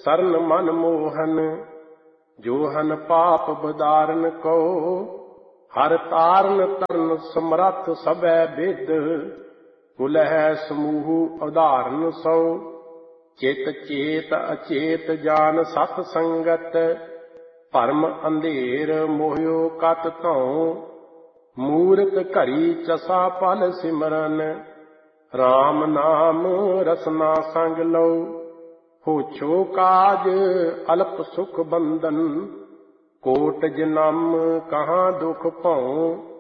ਸਰਨ ਮਨ ਮੋਹਨ। ਜੋ ਹਨ ਪਾਪ ਬਦਾਰਨ ਕੋ, ਹਰ ਤਾਰਨ ਤਰਨ ਸਮਰੱਥ ਸਭੈ ਬਿਦ। ਕੁਲਹਿ ਸਮੂਹ ਉਦਾਹਰਨ ਸੋ, ਚਿਤ ਚੇਤ ਅਚੇਤ ਜਾਨ ਸਤ ਸੰਗਤ। ਭਰਮ ਅੰਧੇਰ ਮੋਹਿਓ ਕਤ ਧਉ, ਮੂਰਖ ਘਰੀ ਚਸਾ ਪਲ ਸਿਮਰਨ। ਰਾਮ ਨਾਮ ਰਸਨਾ ਸੰਗ ਲਉ, ਹੋਛੋ ਕਾਜ ਅਲਪ ਸੁਖ ਬੰਧਨ। ਕੋਟ ਜਨਮ ਕਹਾਂ ਦੁਖ ਭਉ,